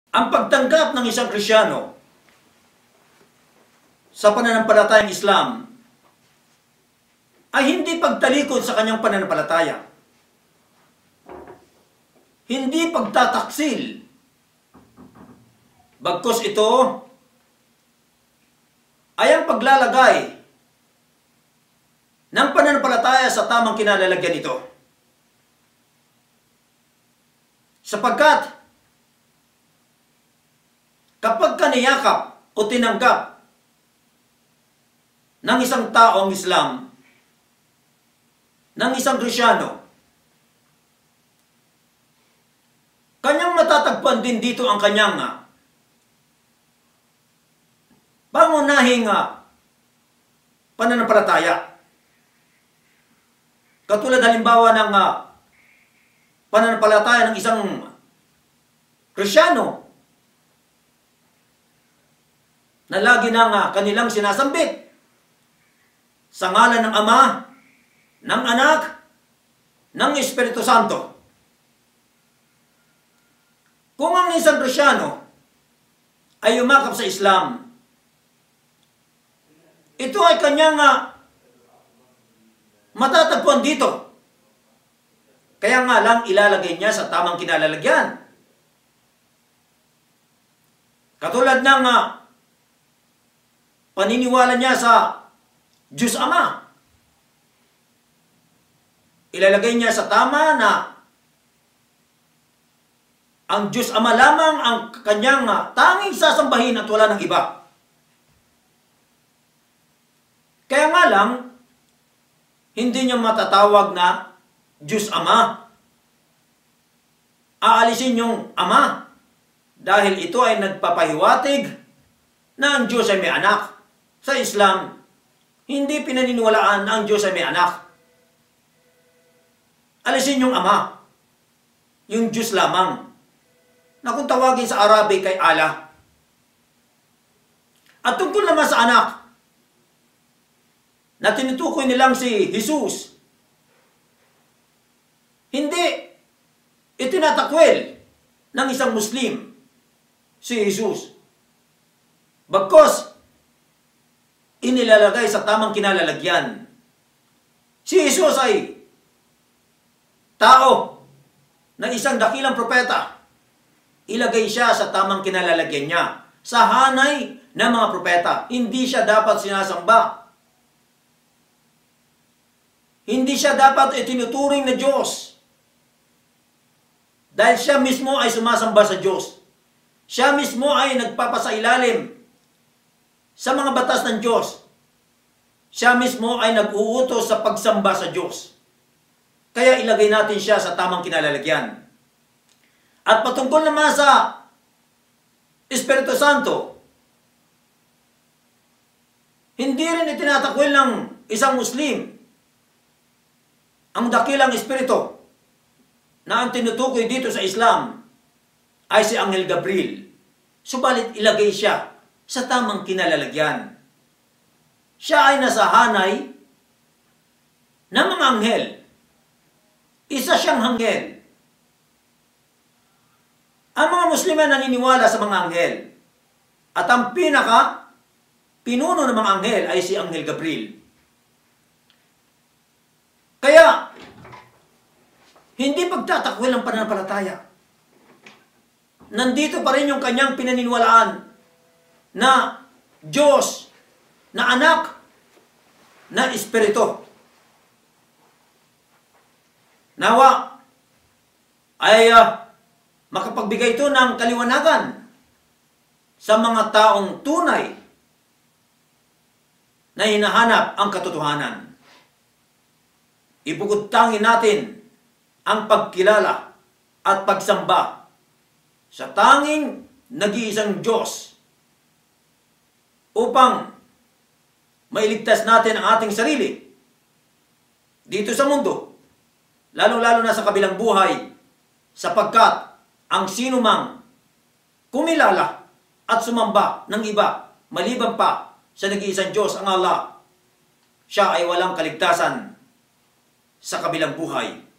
Ang pagtanggap ng isang Kristiyano sa pananampalatayang Islam ay hindi pagtalikod sa kanyang pananampalataya. Hindi pagtataksil. Bagkus ito ay ang paglalagay ng pananampalataya sa tamang kinalalagyan ito. Sapagkat kapag kaniyakap o tinanggap ng isang taong Islam, ng isang Kristiyano, kanyang matatagpuan din dito ang kanyang pangunahing pananampalataya. Katulad halimbawa ng pananampalataya ng isang Kristiyano na lagi nang kanilang sinasambit sa ngalan ng Ama, ng Anak, ng Espiritu Santo. Kung ang isang Kristiyano ay umakap sa Islam, ito ay kanyang matatagpuan dito. Kaya nga lang ilalagay niya sa tamang kinalalagyan. Katulad ng paniniwala niya sa Diyos Ama. Ilalagay niya sa tama na ang Diyos Ama lamang ang kanyang tanging sasambahin at wala ng iba. Kaya nga lang, hindi niya matatawag na Diyos Ama. Aalisin yung Ama dahil ito ay nagpapahiwatig na ang Diyos ay may anak. Sa Islam, hindi pinaniniwalaan na ang Diyos ay may anak. Alisin yung Ama, yung Diyos lamang, na kung tawagin sa Arabic kay Allah. At tungkol naman sa anak, na tinutukoy nilang si Jesus, hindi itinatakwil ng isang Muslim si Jesus. Bagkus, inilalagay sa tamang kinalalagyan. Si Jesus ay tao na isang dakilang propeta. Ilagay siya sa tamang kinalalagyan niya. Sa hanay ng mga propeta, hindi siya dapat sinasamba. Hindi siya dapat itinuturing na Diyos. Dahil siya mismo ay sumasamba sa Diyos. Siya mismo ay nagpapasailalim sa mga batas ng Diyos. Siya mismo ay nag-uutos sa pagsamba sa Diyos. Kaya ilagay natin siya sa tamang kinalalagyan. At patungkol naman sa Espiritu Santo, hindi rin itinatakwil ng isang Muslim ang dakilang Espiritu na ang tinutukoy dito sa Islam ay si Anghel Gabriel. Subalit ilagay siya sa tamang kinalalagyan. Siya ay nasa hanay ng mga anghel. Isa siyang anghel. Ang mga Muslim ay naniniwala sa mga anghel. At ang pinuno ng mga anghel ay si Anghel Gabriel. Kaya, hindi pagtatakwil ang pananampalataya. Nandito pa rin yung kanyang pinaniniwalaan na Diyos, na anak, na Espiritu. Nawa ay makapagbigay ito ng kaliwanagan sa mga taong tunay na hinahanap ang katotohanan. Ibugod-tangin natin ang pagkilala at pagsamba sa tanging nag-iisang Diyos upang mailigtas natin ang ating sarili dito sa mundo, lalo-lalo na sa kabilang buhay, sapagkat ang sinumang kumilala at sumamba ng iba maliban pa sa nag-iisang Diyos, ang Allah, siya ay walang kaligtasan sa kabilang buhay.